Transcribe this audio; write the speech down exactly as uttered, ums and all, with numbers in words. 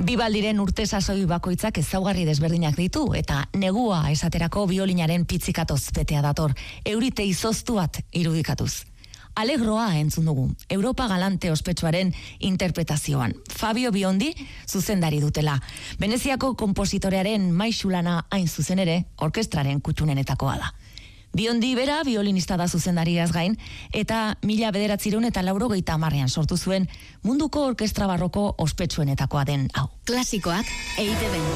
Bibaldiren urte sasoi bakoitzak ezaugarri desberdinak ditu eta negua esaterako biolinaren pitzikatoz betea dator, eurite izoztu bat irudikatuz. Alegroa entzun dugu, Europa Galante ospetsuaren interpretazioan. Fabio Biondi zuzendari dutela. Veneziako konpositorearen maixulana hain zuzen ere, orkestraren kutxunenetakoa da. Biondi bera violinista da zuzendariaz gain, eta mila bederatziehun eta laurogeita hamarrean sortu zuen munduko orkestra barroko ospetsuenetakoa den hau. Klasikoak E I T B.